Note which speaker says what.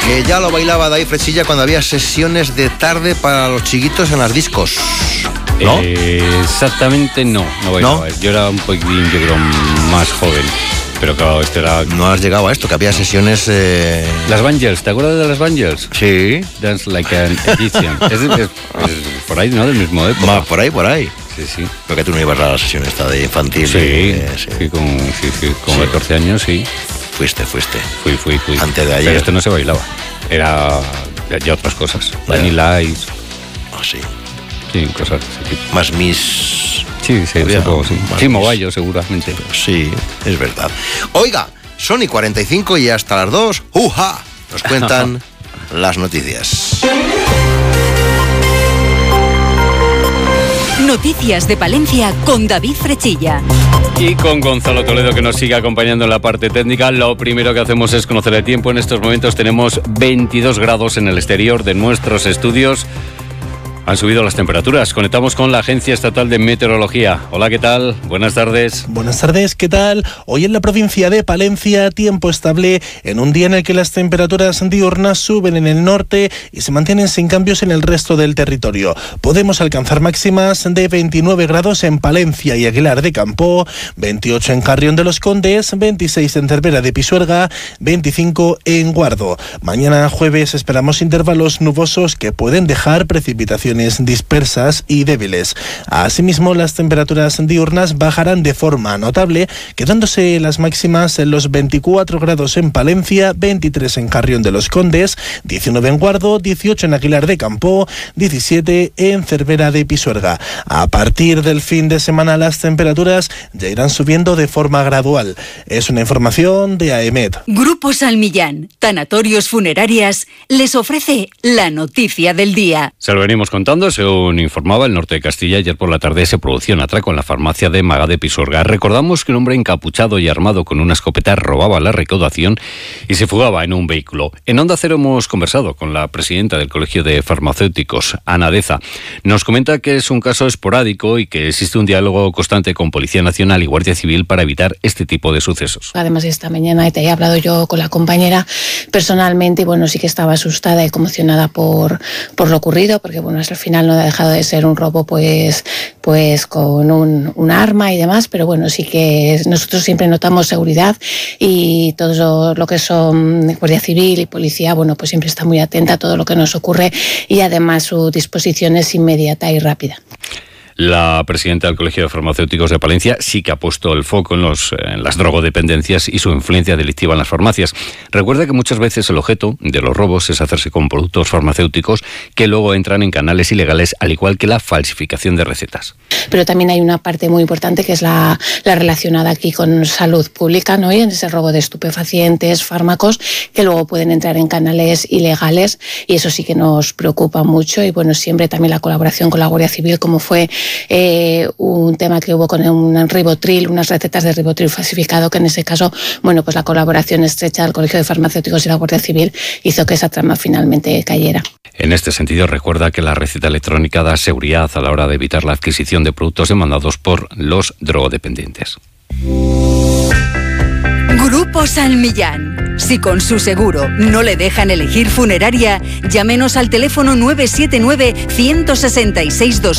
Speaker 1: que ya lo bailaba David Frechilla cuando había sesiones de tarde para los chiquitos en las discos, ¿no?
Speaker 2: Exactamente no bailaba. ¿No? Yo era un poquitín, yo creo, más joven. Pero claro, esto era...
Speaker 1: No has llegado a esto, que había sesiones...
Speaker 2: Las Bangles, ¿te acuerdas de las Bangles?
Speaker 1: Sí.
Speaker 2: Dance Like an Egyptian. es por ahí, ¿no? Del mismo época.
Speaker 1: Más por ahí.
Speaker 2: Sí.
Speaker 1: Porque tú no ibas a la sesión esta de infantil.
Speaker 2: Sí, con 14 años, sí.
Speaker 1: Fuiste.
Speaker 2: Fui.
Speaker 1: Antes de ayer.
Speaker 2: Pero esto no se bailaba. Era ya otras cosas. Vanilla Ice.
Speaker 1: Ah, sí.
Speaker 2: Sí, cosas así.
Speaker 1: Más Miss...
Speaker 2: Sí, supongo, sí. Sí, Mogallo, seguramente.
Speaker 1: Sí, es verdad. Oiga, son y 45 y hasta las 2, ¡uja!, nos cuentan las noticias.
Speaker 3: Noticias de Palencia con David Frechilla.
Speaker 2: Y con Gonzalo Toledo, que nos sigue acompañando en la parte técnica. Lo primero que hacemos es conocer el tiempo. En estos momentos tenemos 22 grados en el exterior de nuestros estudios. Han subido las temperaturas. Conectamos con la Agencia Estatal de Meteorología. Hola, ¿qué tal? Buenas tardes.
Speaker 4: Buenas tardes, ¿qué tal? Hoy en la provincia de Palencia, tiempo estable en un día en el que las temperaturas diurnas suben en el norte y se mantienen sin cambios en el resto del territorio. Podemos alcanzar máximas de 29 grados en Palencia y Aguilar de Campo, 28 en Carrión de los Condes, 26 en Cervera de Pisuerga, 25 en Guardo. Mañana jueves esperamos intervalos nubosos que pueden dejar precipitaciones dispersas y débiles. Asimismo, las temperaturas diurnas bajarán de forma notable, quedándose las máximas en los 24 grados en Palencia, 23 en Carrión de los Condes, 19 en Guardo, 18 en Aguilar de Campo, 17 en Cervera de Pisuerga. A partir del fin de semana las temperaturas ya irán subiendo de forma gradual. Es una información de AEMET.
Speaker 3: Grupo Salmillán, Tanatorios Funerarias, les ofrece la noticia del día.
Speaker 2: Se lo venimos contando. Según informaba el norte de Castilla, ayer por la tarde se producía un atraco en la farmacia de Magá de Pisuerga. Recordamos que un hombre encapuchado y armado con una escopeta robaba la recaudación y se fugaba en un vehículo. En Onda Cero hemos conversado con la presidenta del Colegio de Farmacéuticos, Ana Deza. Nos comenta que es un caso esporádico y que existe un diálogo constante con Policía Nacional y Guardia Civil para evitar este tipo de sucesos.
Speaker 5: Además, esta mañana te he hablado yo con la compañera personalmente y bueno, sí que estaba asustada y conmocionada por lo ocurrido, porque bueno, al final no ha dejado de ser un robo pues con un arma y demás, pero bueno, sí que nosotros siempre notamos seguridad y todo lo que son Guardia Civil y Policía, bueno, pues siempre está muy atenta a todo lo que nos ocurre y además su disposición es inmediata y rápida.
Speaker 2: La presidenta del Colegio de Farmacéuticos de Palencia sí que ha puesto el foco en las drogodependencias y su influencia delictiva en las farmacias. Recuerda que muchas veces el objeto de los robos es hacerse con productos farmacéuticos que luego entran en canales ilegales, al igual que la falsificación de recetas.
Speaker 5: Pero también hay una parte muy importante que es la relacionada aquí con salud pública, ¿no? Y en ese robo de estupefacientes, fármacos, que luego pueden entrar en canales ilegales y eso sí que nos preocupa mucho. Y bueno, siempre también la colaboración con la Guardia Civil, como fue un tema que hubo con un Rivotril, unas recetas de Rivotril falsificado, que en ese caso, bueno, pues la colaboración estrecha del Colegio de Farmacéuticos y la Guardia Civil hizo que esa trama finalmente cayera.
Speaker 2: En este sentido, recuerda que la receta electrónica da seguridad a la hora de evitar la adquisición de productos demandados por los drogodependientes.
Speaker 3: Grupo Salmillán. Si con su seguro no le dejan elegir funeraria, llámenos al teléfono 979 166 200.